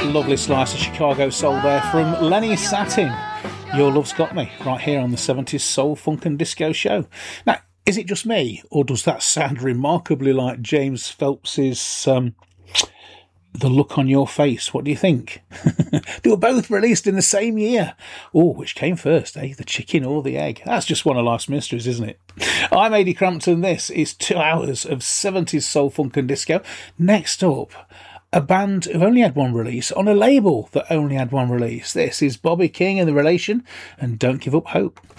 lovely slice of Chicago soul there from Lenny Satin. Your Love's Got Me, right here on the 70s Soul, Funk and Disco Show. Now, is it just me, or does that sound remarkably like James Phelps's The Look on Your Face? What do you think? They were both released in the same year. Oh, which came first, eh? The chicken or the egg? That's just one of life's mysteries, isn't it? I'm Ady Crampton. This is 2 hours of 70s Soul, Funk and Disco. Next up, a band who only had one release on a label that only had one release. This is Bobby King and The Relation and Don't Give Up Hope.